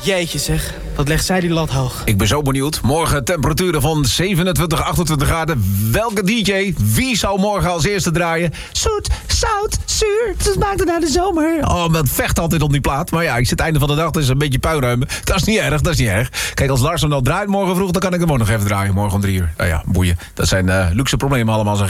Jeetje zeg, wat legt zij die lat hoog. Ik ben zo benieuwd. Morgen temperaturen van 27, 28 graden. Welke DJ? Wie zou morgen als eerste draaien? Zoet, zout, zuur. Het maakt het naar de zomer. Oh, men vecht altijd om die plaat. Maar ja, ik zit einde van de dag, dus een beetje puinruimen. Dat is niet erg, dat is niet erg. Kijk, als Lars hem nou draait morgen vroeg, dan kan ik hem ook nog even draaien. Morgen om 3 uur. Nou ja, boeien. Dat zijn luxe problemen allemaal, zeg ik.